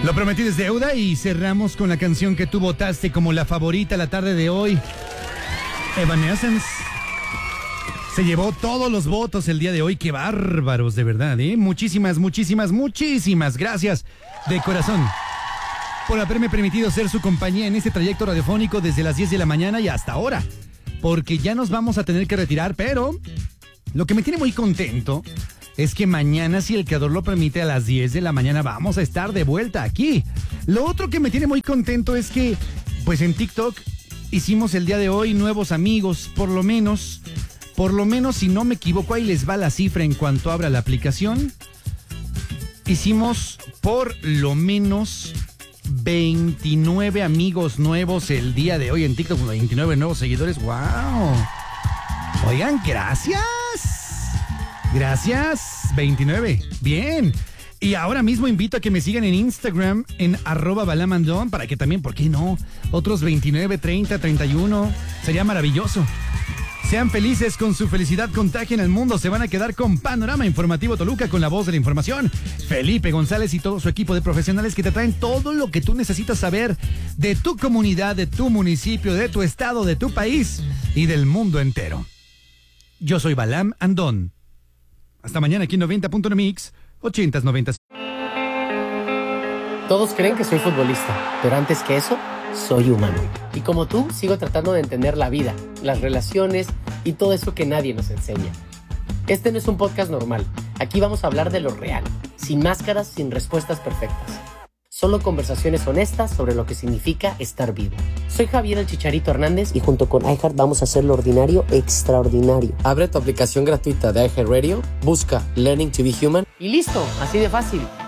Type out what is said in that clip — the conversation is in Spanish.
Lo prometí es deuda y cerramos con la canción que tú votaste como la favorita la tarde de hoy. Evanescence. Se llevó todos los votos el día de hoy. Qué bárbaros, de verdad, ¿eh? Muchísimas gracias de corazón por haberme permitido ser su compañía en este trayecto radiofónico desde las 10 de la mañana y hasta ahora. Porque ya nos vamos a tener que retirar, pero lo que me tiene muy contento es que mañana, si el creador lo permite, a las 10 de la mañana vamos a estar de vuelta aquí. Lo otro que me tiene muy contento es que, pues en TikTok hicimos el día de hoy nuevos amigos, por lo menos, si no me equivoco, ahí les va la cifra en cuanto abra la aplicación. Hicimos por lo menos 29 amigos nuevos el día de hoy en TikTok, 29 nuevos seguidores. ¡Wow! Oigan, gracias, 29, bien. Y ahora mismo invito a que me sigan en Instagram en @balamandon para que también, ¿por qué no? Otros 29, 30, 31, sería maravilloso. Sean felices, con su felicidad contagien al mundo. Se van a quedar con Panorama Informativo Toluca, con la voz de la información, Felipe González y todo su equipo de profesionales que te traen todo lo que tú necesitas saber de tu comunidad, de tu municipio, de tu estado, de tu país y del mundo entero. Yo soy Balam Andón. Hasta mañana aquí en 90.1 Mix, 80s, 90s. Todos creen que soy futbolista, pero antes que eso, soy humano. Y como tú, sigo tratando de entender la vida, las relaciones y todo eso que nadie nos enseña. Este no es un podcast normal. Aquí vamos a hablar de lo real, sin máscaras, sin respuestas perfectas. Solo conversaciones honestas sobre lo que significa estar vivo. Soy Javier el Chicharito Hernández y junto con iHeart vamos a hacer lo ordinario extraordinario. Abre tu aplicación gratuita de iHeartRadio, busca Learning to be Human y listo, así de fácil.